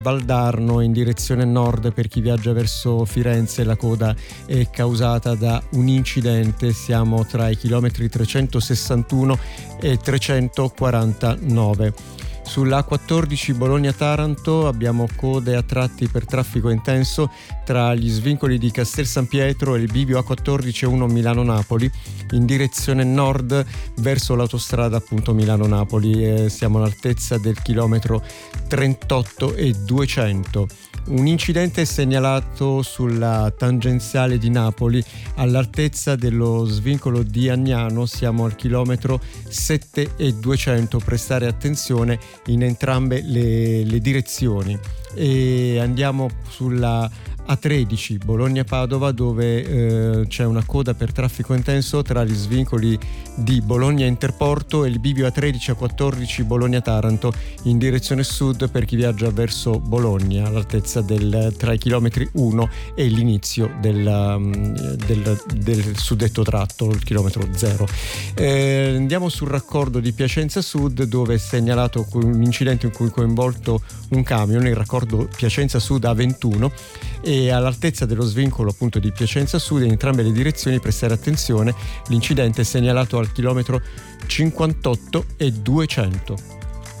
Valdarno in direzione nord per chi viaggia verso Firenze. La coda è causata da un incidente, siamo tra i chilometri 361 e 349. Sulla A14 Bologna-Taranto abbiamo code a tratti per traffico intenso tra gli svincoli di Castel San Pietro e il bivio A14 1 Milano-Napoli in direzione nord verso l'autostrada appunto Milano-Napoli. Siamo all'altezza del chilometro 38 e 200. Un incidente è segnalato sulla tangenziale di Napoli all'altezza dello svincolo di Agnano, siamo al chilometro 7 e 200, prestare attenzione in entrambe le direzioni. E andiamo sulla A13 Bologna-Padova dove c'è una coda per traffico intenso tra gli svincoli di Bologna Interporto e il bivio A13 A14 Bologna-Taranto in direzione sud per chi viaggia verso Bologna all'altezza tra i chilometri 1 e l'inizio del suddetto tratto, il chilometro 0. Andiamo sul raccordo di Piacenza Sud dove è segnalato un incidente in cui è coinvolto un camion, il raccordo Piacenza Sud A21, e all'altezza dello svincolo appunto di Piacenza Sud in entrambe le direzioni prestare attenzione, l'incidente è segnalato al chilometro 58 e 200.